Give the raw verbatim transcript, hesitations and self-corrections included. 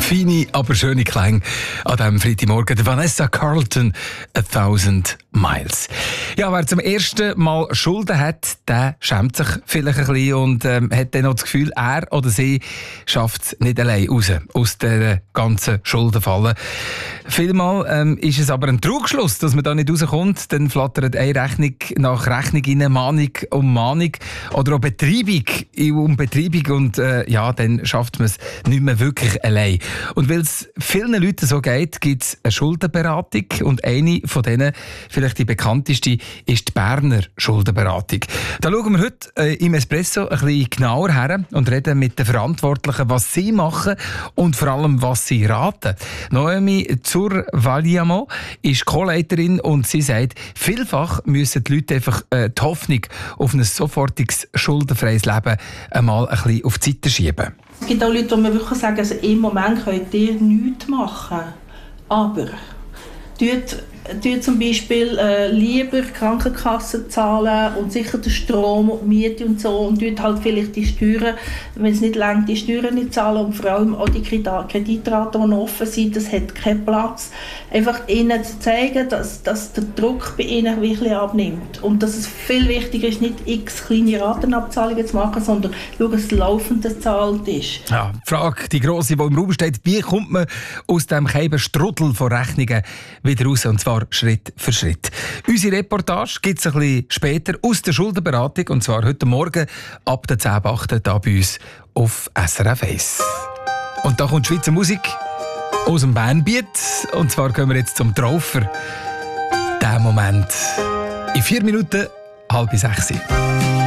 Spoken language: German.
Feine, aber schöne Klänge an diesem Freitagmorgen. Der Vanessa Carlton, «A Thousand Miles». Ja, wer zum ersten Mal Schulden hat, der schämt sich vielleicht ein bisschen und ähm, hat dann noch das Gefühl, er oder sie schafft es nicht allein raus aus dieser ganzen Schuldenfalle. Vielmal ähm, ist es aber ein Trugschluss, dass man da nicht rauskommt. Dann flattert eine Rechnung nach Rechnung rein, Mahnung um Mahnung oder auch Betreibung um Betreibung und äh, ja, dann schafft man es nicht mehr wirklich allein. Und weil es vielen Leuten so geht, gibt es eine Schuldenberatung und eine von denen, vielleicht die bekannteste, ist die Berner Schuldenberatung. Da schauen wir heute äh, im Espresso ein bisschen genauer her und reden mit den Verantwortlichen, was sie machen und vor allem, was sie raten. Noemi Zur-Valliamo ist Co-Leiterin und sie sagt, vielfach müssen die Leute einfach äh, die Hoffnung auf ein sofortiges schuldenfreies Leben einmal ein bisschen auf die Seite schieben. Es gibt auch Leute, die mir wirklich sagen, also im Moment könnt ihr nichts machen, aber tut, tut zum Beispiel äh, lieber Krankenkassen zahlen und sicher den Strom und die Miete und so und tut halt vielleicht die Steuern, wenn es nicht reicht, die Steuern nicht zahlen und vor allem auch die Kreditraten, die noch offen sind, das hat keinen Platz. Einfach ihnen zu zeigen, dass, dass der Druck bei ihnen wirklich abnimmt und dass es viel wichtiger ist, nicht x kleine Ratenabzahlungen zu machen, sondern schauen, dass es laufend bezahlt ist. Ja, die Frage, die grosse, die im Raum steht, wie kommt man aus dem Strudel von Rechnungen wieder raus, und zwar Schritt für Schritt. Unsere Reportage gibt es ein bisschen später aus der Schuldenberatung, und zwar heute Morgen ab der zehn Uhr acht hier bei uns auf S R F eins. Und da kommt Schweizer Musik aus dem Bernbiet, und zwar gehen wir jetzt zum Traufer. Der Moment in vier Minuten, halb sechs.